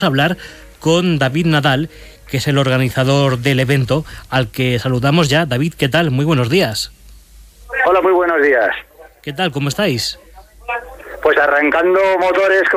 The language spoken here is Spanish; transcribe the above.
hablar con David Nadal, que es el organizador del evento, al que saludamos ya. David, ¿qué tal? Muy buenos días. Hola, muy buenos días. ¿Qué tal? ¿Cómo estáis? Pues arrancando motores